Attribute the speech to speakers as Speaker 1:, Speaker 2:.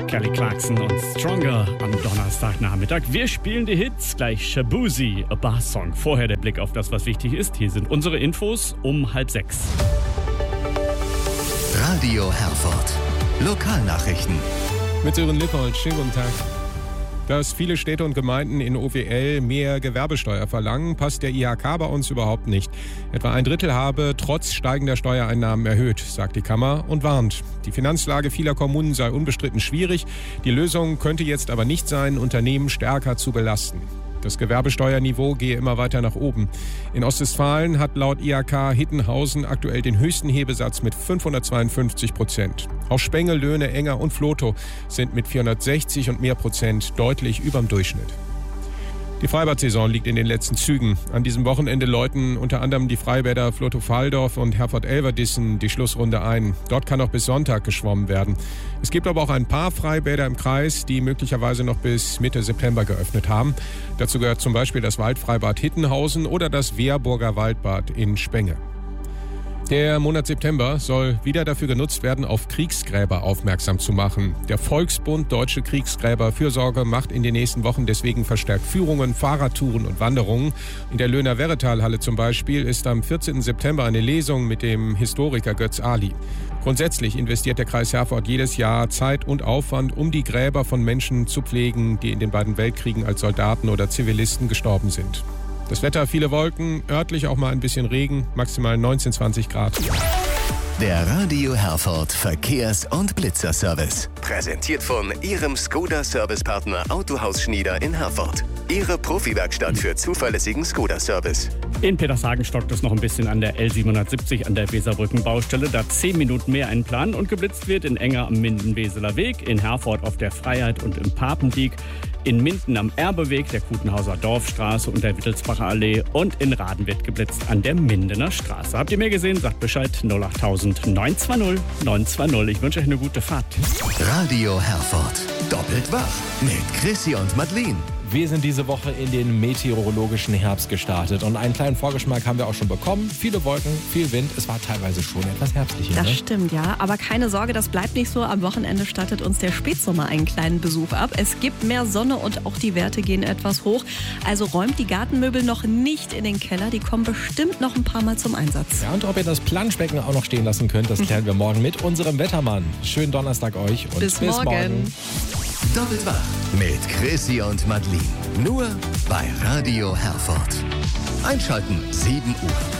Speaker 1: Kelly Clarkson und Stronger am Donnerstagnachmittag. Wir spielen die Hits, gleich Shabuzi, a Bar-Song. Vorher der Blick auf das, was wichtig ist. Hier sind unsere Infos um 5:30.
Speaker 2: Radio Herford. Lokalnachrichten.
Speaker 3: Mit Sören Lippold. Schönen guten Tag. Dass viele Städte und Gemeinden in OWL mehr Gewerbesteuer verlangen, passt der IHK bei uns überhaupt nicht. Etwa ein Drittel habe trotz steigender Steuereinnahmen erhöht, sagt die Kammer und warnt. Die Finanzlage vieler Kommunen sei unbestritten schwierig. Die Lösung könnte jetzt aber nicht sein, Unternehmen stärker zu belasten. Das Gewerbesteuerniveau gehe immer weiter nach oben. In Ostwestfalen hat laut IHK Hittenhausen aktuell den höchsten Hebesatz mit 552%. Auch Spengel, Löhne, Enger und Vlotho sind mit 460 und mehr Prozent deutlich überm Durchschnitt. Die Freibad-Saison liegt in den letzten Zügen. An diesem Wochenende läuten unter anderem die Freibäder Vlotho-Fahldorf und Herford-Elverdissen die Schlussrunde ein. Dort kann auch bis Sonntag geschwommen werden. Es gibt aber auch ein paar Freibäder im Kreis, die möglicherweise noch bis Mitte September geöffnet haben. Dazu gehört zum Beispiel das Waldfreibad Hittenhausen oder das Wehrburger Waldbad in Spenge. Der Monat September soll wieder dafür genutzt werden, auf Kriegsgräber aufmerksam zu machen. Der Volksbund Deutsche Kriegsgräberfürsorge macht in den nächsten Wochen deswegen verstärkt Führungen, Fahrradtouren und Wanderungen. In der Löhner-Werretal-Halle zum Beispiel ist am 14. September eine Lesung mit dem Historiker Götz Ali. Grundsätzlich investiert der Kreis Herford jedes Jahr Zeit und Aufwand, um die Gräber von Menschen zu pflegen, die in den beiden Weltkriegen als Soldaten oder Zivilisten gestorben sind. Das Wetter, viele Wolken, örtlich auch mal ein bisschen Regen, maximal 19-20 Grad.
Speaker 2: Der Radio Herford Verkehrs- und Blitzerservice. Präsentiert von Ihrem Skoda-Servicepartner Autohaus Schnieder in Herford. Ihre Profi-Werkstatt für zuverlässigen Skoda-Service.
Speaker 1: In Petershagen stockt es noch ein bisschen an der L770 an der Weserbrückenbaustelle. Da 10 Minuten mehr einplanen und geblitzt wird in Enger am Minden-Weseler Weg, in Herford auf der Freiheit und im Papendiek, in Minden am Erbeweg, der Kutenhauser Dorfstraße und der Wittelsbacher Allee und in Raden wird geblitzt an der Mindener Straße. Habt ihr mehr gesehen? Sagt Bescheid 08000 920 920. Ich wünsche euch eine gute Fahrt.
Speaker 2: Radio Herford. Doppelt wach mit Chrissy und Madeline.
Speaker 4: Wir sind diese Woche in den meteorologischen Herbst gestartet und einen kleinen Vorgeschmack haben wir auch schon bekommen. Viele Wolken, viel Wind, es war teilweise schon etwas herbstlich.
Speaker 5: Das stimmt, ja. Aber keine Sorge, das bleibt nicht so. Am Wochenende startet uns der Spätsommer einen kleinen Besuch ab. Es gibt mehr Sonne und auch die Werte gehen etwas hoch. Also räumt die Gartenmöbel noch nicht in den Keller. Die kommen bestimmt noch ein paar Mal zum Einsatz.
Speaker 4: Ja, und ob ihr das Planschbecken auch noch stehen lassen könnt, das klären wir morgen mit unserem Wettermann. Schönen Donnerstag euch und bis morgen.
Speaker 2: Doppelt wach mit Chrissy und Madeline. Nur bei Radio Herford. Einschalten 7 Uhr.